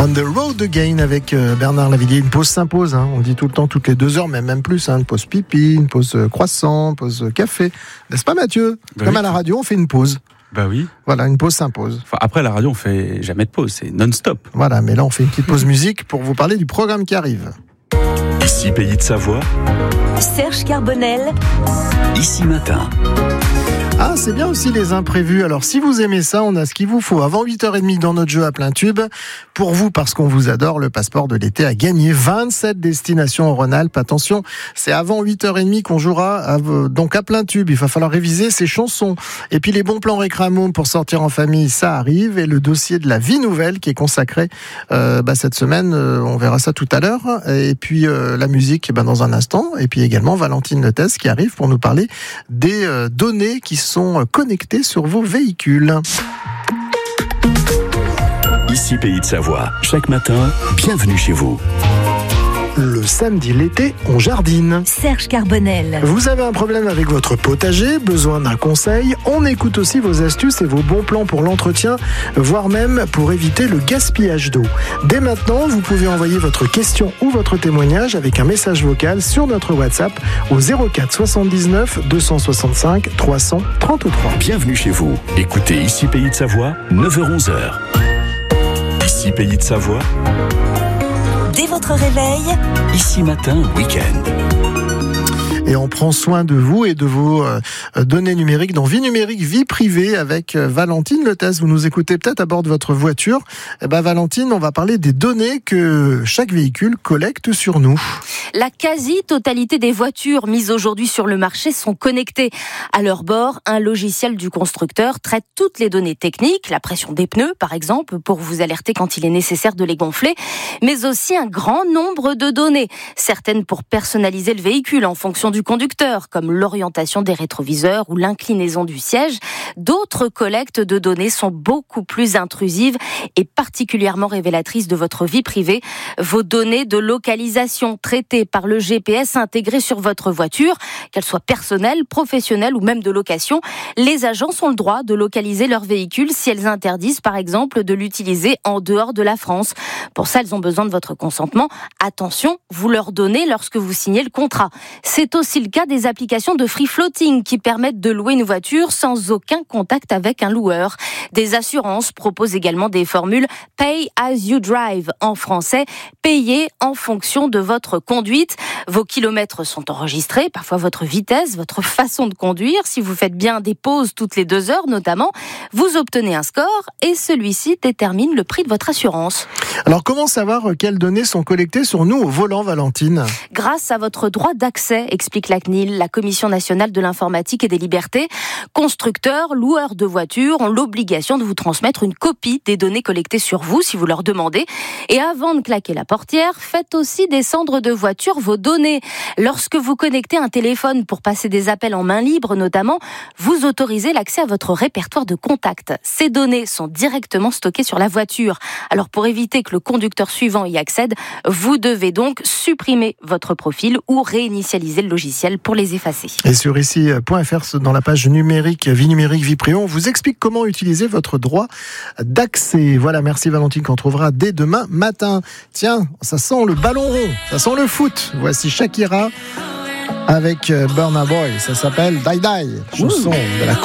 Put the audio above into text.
On the Road Again avec Bernard Lavilliers. Une pause s'impose, hein. On dit tout le temps, toutes les 2 heures, mais même plus. Une pause pipi, une pause croissant, une pause café. N'est-ce pas, Mathieu ? Comme à la radio, on fait une pause. Bah oui. Voilà, une pause s'impose. Enfin, après, la radio, on fait jamais de pause, c'est non-stop. Voilà, mais là, on fait une petite pause musique pour vous parler du programme qui arrive. Ici, Pays de Savoie. Serge Carbonel. Ici Matin. Ah, c'est bien aussi les imprévus. Alors, si vous aimez ça, on a ce qu'il vous faut avant 8h30 dans notre jeu à plein tube. Pour vous, parce qu'on vous adore, le passeport de l'été a gagné 27 destinations en Rhône-Alpes. Attention, c'est avant 8h30 qu'on jouera donc à plein tube. Il va falloir réviser ces chansons. Et puis, les bons plans récramo pour sortir en famille, ça arrive. Et le dossier de la vie nouvelle qui est consacré cette semaine, on verra ça tout à l'heure. Et puis, la musique dans un instant. Et puis également, Valentine Lettès qui arrive pour nous parler des données qui sont connectés sur vos véhicules. Ici Pays de Savoie. Chaque matin, bienvenue chez vous. Le samedi, l'été, on jardine. Serge Carbonel. Vous avez un problème avec votre potager, besoin d'un conseil, on écoute aussi vos astuces et vos bons plans pour l'entretien, voire même pour éviter le gaspillage d'eau. Dès maintenant, vous pouvez envoyer votre question ou votre témoignage avec un message vocal sur notre WhatsApp au 04 79 265 333. Bienvenue chez vous. Écoutez Ici Pays de Savoie, 9h-11h. Ici Pays de Savoie. Dès votre réveil, Ici Matin, week-end. Et on prend soin de vous et de vos données numériques dans Vie numérique, vie privée avec Valentine Lettès. Vous nous écoutez peut-être à bord de votre voiture. Valentine, on va parler des données que chaque véhicule collecte sur nous. La quasi-totalité des voitures mises aujourd'hui sur le marché sont connectées. À leur bord, un logiciel du constructeur traite toutes les données techniques, la pression des pneus par exemple, pour vous alerter quand il est nécessaire de les gonfler, mais aussi un grand nombre de données, certaines pour personnaliser le véhicule en fonction du conducteur, comme l'orientation des rétroviseurs ou l'inclinaison du siège. D'autres collectes de données sont beaucoup plus intrusives et particulièrement révélatrices de votre vie privée. Vos données de localisation traitées par le GPS intégré sur votre voiture, qu'elles soient personnelles, professionnelles ou même de location, les agences ont le droit de localiser leur véhicule si elles interdisent par exemple de l'utiliser en dehors de la France. Pour ça, elles ont besoin de votre consentement. Attention, vous leur donnez lorsque vous signez le contrat. C'est aussi le cas des applications de free floating qui permettent de louer une voiture sans aucun contact avec un loueur. Des assurances proposent également des formules Pay as you drive, en français, payer en fonction de votre conduite. Vos kilomètres sont enregistrés, parfois votre vitesse, votre façon de conduire. Si vous faites bien des pauses toutes les 2 heures notamment, vous obtenez un score et celui-ci détermine le prix de votre assurance. Alors comment savoir quelles données sont collectées sur nous au volant, Valentine ? Grâce à votre droit d'accès, explique la CNIL, la Commission nationale de l'informatique et des libertés. Constructeurs, loueurs de voitures ont l'obligation de vous transmettre une copie des données collectées sur vous si vous leur demandez. Et avant de claquer la portière, faites aussi descendre de voiture vos données. Lorsque vous connectez un téléphone pour passer des appels en main libre notamment, vous autorisez l'accès à votre répertoire de contacts. Ces données sont directement stockées sur la voiture. Alors pour éviter que le conducteur suivant y accède, vous devez donc supprimer votre profil ou réinitialiser le logiciel pour les effacer. Et sur ici.fr, dans la page numérique, vie privée, on vous explique comment utiliser votre droit d'accès. Voilà, merci Valentine, qu'on trouvera dès demain matin. Tiens, ça sent le ballon rond, ça sent le foot. Voici Shakira avec Burna Boy, ça s'appelle Die Die, chanson de la